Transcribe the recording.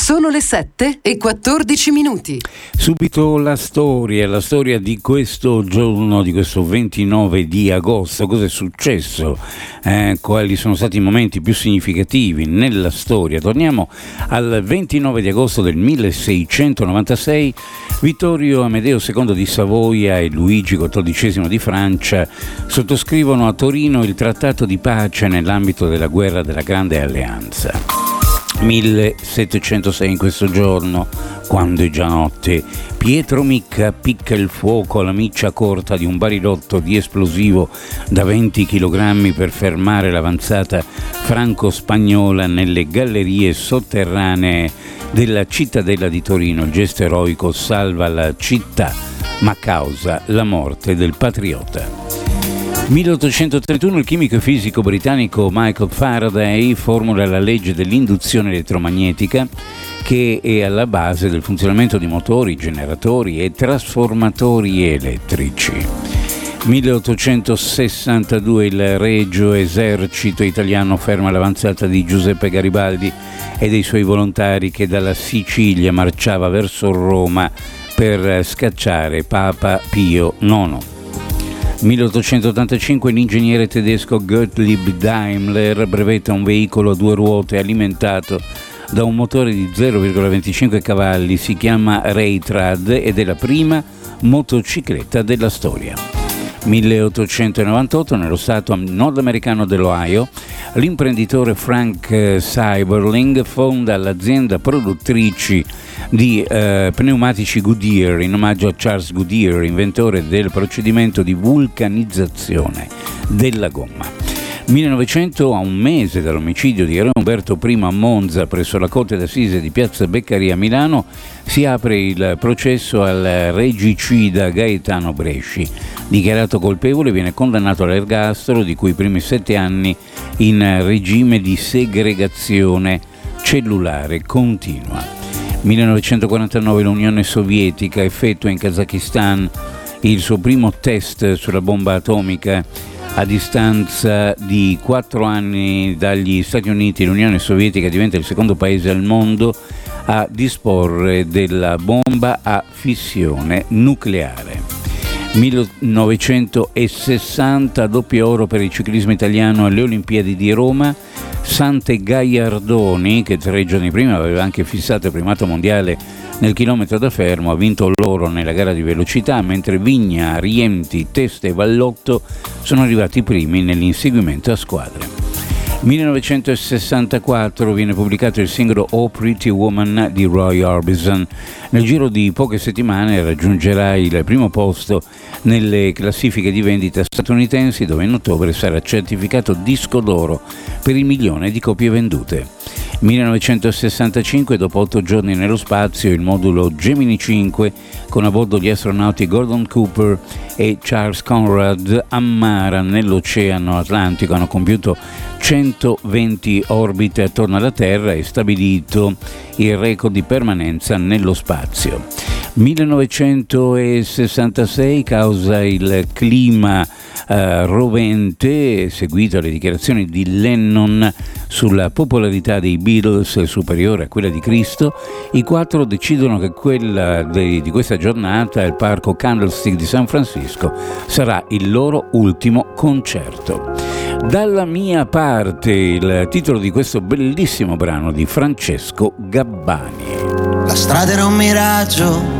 Sono le 7:14. Subito la storia di questo giorno, di questo 29 di agosto. Cosa è successo? Quali sono stati i momenti più significativi nella storia? Torniamo al 29 di agosto del 1696. Vittorio Amedeo II di Savoia e Luigi XIV di Francia sottoscrivono a Torino il trattato di pace nell'ambito della guerra della Grande Alleanza. 1706 in questo giorno, quando è già notte, Pietro Micca picca il fuoco alla miccia corta di un barilotto di esplosivo da 20 kg per fermare l'avanzata franco-spagnola nelle gallerie sotterranee della cittadella di Torino. Il gesto eroico salva la città, ma causa la morte del patriota. 1831 il chimico e fisico britannico Michael Faraday formula la legge dell'induzione elettromagnetica, che è alla base del funzionamento di motori, generatori e trasformatori elettrici. 1862 il Regio Esercito Italiano ferma l'avanzata di Giuseppe Garibaldi e dei suoi volontari che dalla Sicilia marciava verso Roma per scacciare Papa Pio IX. 1885 l'ingegnere tedesco Gottlieb Daimler brevetta un veicolo a due ruote alimentato da un motore di 0,25 cavalli, si chiama Raytrad ed è la prima motocicletta della storia. 1898 nello stato nordamericano dell'Ohio l'imprenditore Frank Seiberling fonda l'azienda produttrice di pneumatici Goodyear in omaggio a Charles Goodyear, inventore del procedimento di vulcanizzazione della gomma. 1900, a un mese dall'omicidio di Re Umberto I a Monza presso la Corte d'Assise di Piazza Beccaria a Milano, si apre il processo al regicida Gaetano Bresci. Dichiarato colpevole, viene condannato all'ergastolo, di cui i primi 7 anni in regime di segregazione cellulare continua. 1949 l'Unione Sovietica effettua in Kazakistan il suo primo test sulla bomba atomica. A distanza di 4 anni dagli Stati Uniti, l'Unione Sovietica diventa il secondo paese al mondo a disporre della bomba a fissione nucleare. 1960 doppio oro per il ciclismo italiano alle Olimpiadi di Roma. Sante Gaiardoni, che 3 giorni prima aveva anche fissato il primato mondiale nel chilometro da fermo, ha vinto l'oro nella gara di velocità, mentre Vigna, Rienti, Testa e Vallotto sono arrivati primi nell'inseguimento a squadre. 1964 viene pubblicato il singolo Oh Pretty Woman di Roy Orbison. Nel giro di poche settimane raggiungerà il primo posto nelle classifiche di vendita statunitensi, dove in ottobre sarà certificato disco d'oro per il 1 milione di copie vendute. 1965, dopo 8 giorni nello spazio, il modulo Gemini 5, con a bordo gli astronauti Gordon Cooper e Charles Conrad, ammara nell'Oceano Atlantico. Hanno compiuto 120 orbite attorno alla Terra e stabilito il record di permanenza nello spazio. 1966, causa il clima rovente, seguito alle dichiarazioni di Lennon sulla popolarità dei Beatles superiore a quella di Cristo, i 4 decidono che quella di questa giornata, il parco Candlestick di San Francisco, sarà il loro ultimo concerto. Dalla mia parte, il titolo di questo bellissimo brano di Francesco Gabbani. La strada era un miraggio